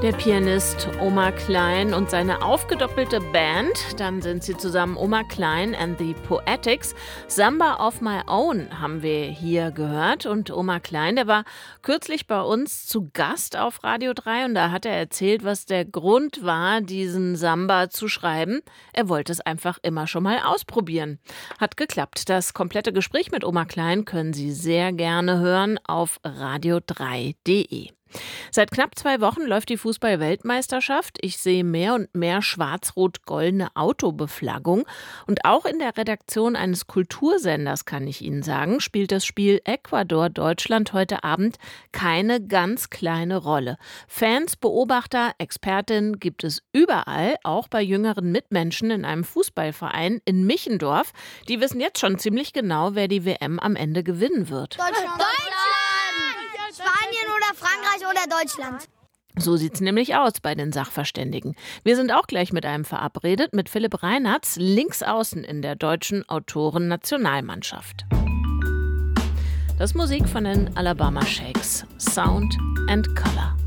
Der Pianist Omar Klein und seine aufgedoppelte Band, dann sind sie zusammen Omar Klein and the Poetics. Samba of My Own haben wir hier gehört und Omar Klein, der war kürzlich bei uns zu Gast auf Radio 3 und da hat er erzählt, was der Grund war, diesen Samba zu schreiben. Er wollte es einfach immer schon mal ausprobieren. Hat geklappt. Das komplette Gespräch mit Omar Klein können Sie sehr gerne hören auf radio3.de. Seit knapp 2 Wochen läuft die Fußball-Weltmeisterschaft. Ich sehe mehr und mehr schwarz-rot-goldene Autobeflaggung. Und auch in der Redaktion eines Kultursenders, kann ich Ihnen sagen, spielt das Spiel Ecuador-Deutschland heute Abend keine ganz kleine Rolle. Fans, Beobachter, Expertinnen gibt es überall, auch bei jüngeren Mitmenschen in einem Fußballverein in Michendorf. Die wissen jetzt schon ziemlich genau, wer die WM am Ende gewinnen wird. Deutschland! Spanien oder Frankreich oder Deutschland. So sieht's nämlich aus bei den Sachverständigen. Wir sind auch gleich mit einem verabredet, mit Philipp Reinartz, Linksaußen in der deutschen Autoren-Nationalmannschaft. Das ist Musik von den Alabama Shakes. Sound and Color.